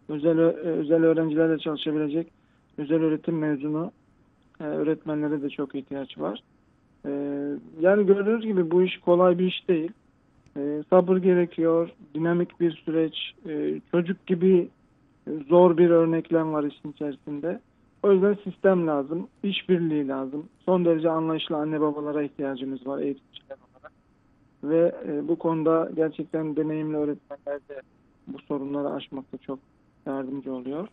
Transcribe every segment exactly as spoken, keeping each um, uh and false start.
özel ö- özel öğrencilerle çalışabilecek özel öğretim mezunu e, öğretmenlere de çok ihtiyaç var. E, Yani gördüğünüz gibi bu iş kolay bir iş değil. E, sabır gerekiyor, dinamik bir süreç, e, çocuk gibi zor bir örneklem var işin içerisinde. O yüzden sistem lazım, işbirliği lazım. Son derece anlayışlı anne babalara ihtiyacımız var eğitimciler olarak. Ve e, bu konuda gerçekten deneyimli öğretmenler de bu sorunları aşmakta çok yardımcı oluyor.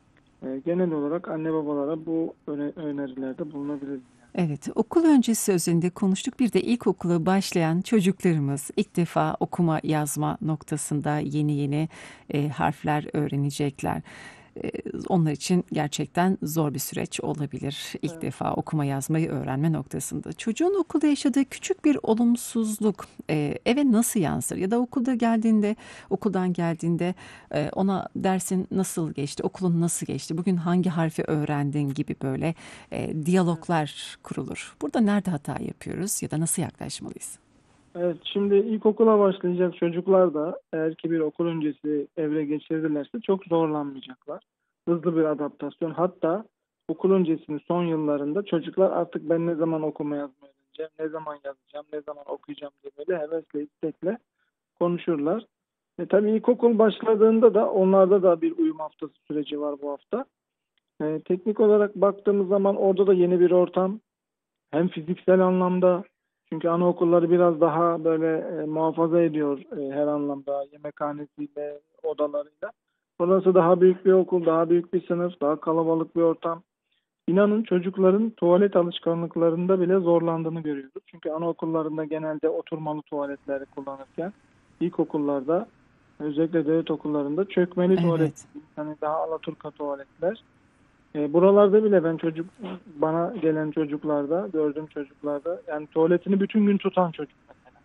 E, genel olarak anne babalara bu öne- önerilerde bulunabiliriz. Evet, okul öncesi sözünde konuştuk. Bir de ilkokula başlayan çocuklarımız ilk defa okuma yazma noktasında yeni yeni e, harfler öğrenecekler. E, Onlar için gerçekten zor bir süreç olabilir. İlk Evet. defa okuma yazmayı öğrenme noktasında. Çocuğun okulda yaşadığı küçük bir olumsuzluk e, eve nasıl yansır? Ya da okulda geldiğinde, okuldan geldiğinde e, ona dersin nasıl geçti, okulun nasıl geçti, bugün hangi harfi öğrendin gibi böyle e, Evet. diyaloglar kurulur. Burada nerede hata yapıyoruz ya da nasıl yaklaşmalıyız? Evet, şimdi ilkokula başlayacak çocuklar da eğer ki bir okul öncesi evre geçirdilerse çok zorlanmayacaklar. Hızlı bir adaptasyon. Hatta okul öncesinin son yıllarında çocuklar artık ben ne zaman okuma yazma öğreneceğim, ne zaman yazacağım, ne zaman okuyacağım diye böyle hevesle, istekle konuşurlar. E, tabii ilkokul başladığında da onlarda da bir uyum haftası süreci var bu hafta. E, teknik olarak baktığımız zaman orada da yeni bir ortam, hem fiziksel anlamda çünkü anaokulları biraz daha böyle e, muhafaza ediyor e, her anlamda yemekhanesiyle, odalarıyla. Burası daha büyük bir okul, daha büyük bir sınıf, daha kalabalık bir ortam. İnanın çocukların tuvalet alışkanlıklarında bile zorlandığını görüyoruz. Çünkü anaokullarında genelde oturmalı tuvaletleri kullanırken ilkokullarda özellikle devlet okullarında çökmeli tuvalet, Evet. hani daha alaturka tuvaletler. E, buralarda bile ben çocuk bana gelen çocuklarda gördüğüm çocuklarda yani tuvaletini bütün gün tutan çocuk mesela.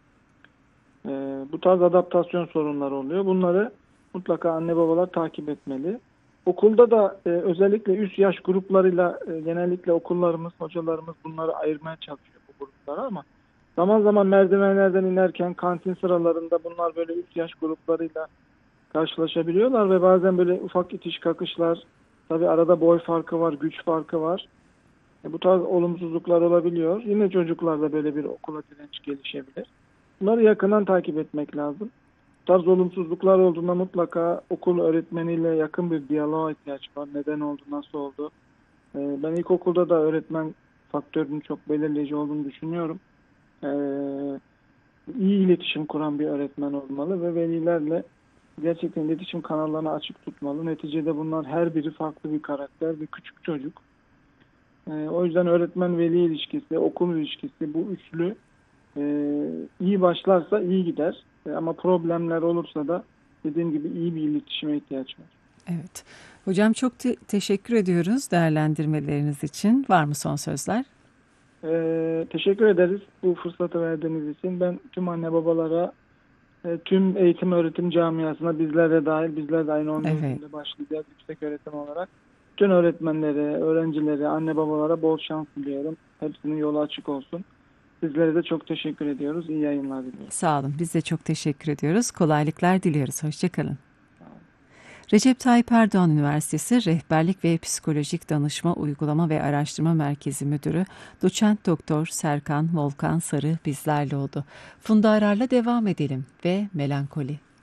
E, Bu tarz adaptasyon sorunları oluyor. Bunları mutlaka anne babalar takip etmeli. Okulda da e, özellikle üst yaş gruplarıyla e, genellikle okullarımız, hocalarımız bunları ayırmaya çalışıyor bu gruplara ama zaman zaman merdivenlerden inerken kantin sıralarında bunlar böyle üst yaş gruplarıyla karşılaşabiliyorlar ve bazen böyle ufak itiş kakışlar, tabii arada boy farkı var, güç farkı var. E, bu tarz olumsuzluklar olabiliyor. Yine çocuklarda böyle bir okula direnç gelişebilir. Bunları yakından takip etmek lazım. Bu tarz olumsuzluklar olduğunda mutlaka okul öğretmeniyle yakın bir diyaloğa ihtiyaç var. Neden oldu, nasıl oldu? E, ben ilkokulda da öğretmen faktörünün çok belirleyici olduğunu düşünüyorum. E, iyi iletişim kuran bir öğretmen olmalı ve velilerle gerçekten iletişim kanallarını açık tutmalı. Neticede bunlar her biri farklı bir karakter, bir küçük çocuk. Ee, o yüzden öğretmen-veli ilişkisi, okul ilişkisi bu üçlü e, iyi başlarsa iyi gider. E, ama problemler olursa da dediğim gibi iyi bir iletişime ihtiyaç var. Evet. Hocam çok te- teşekkür ediyoruz değerlendirmeleriniz için. Var mı son sözler? Ee, teşekkür ederiz bu fırsatı verdiğiniz için. Ben tüm anne babalara, e, tüm eğitim öğretim camiasına bizler de dahil, bizler de aynı on yıl Evet. içinde başlayacağız yüksek öğretim olarak. Tüm öğretmenlere, öğrencilere, anne babalara bol şans diliyorum. Hepsinin yolu açık olsun. Sizlere de çok teşekkür ediyoruz. İyi yayınlar diliyorum. Sağ olun. Biz de çok teşekkür ediyoruz. Kolaylıklar diliyoruz. Hoşçakalın. Sağ olun. Recep Tayyip Erdoğan Üniversitesi Rehberlik ve Psikolojik Danışma Uygulama ve Araştırma Merkezi Müdürü Doçent Doktor Serkan Volkan Sarı bizlerle oldu. Funda Arar'la devam edelim ve Melankoli.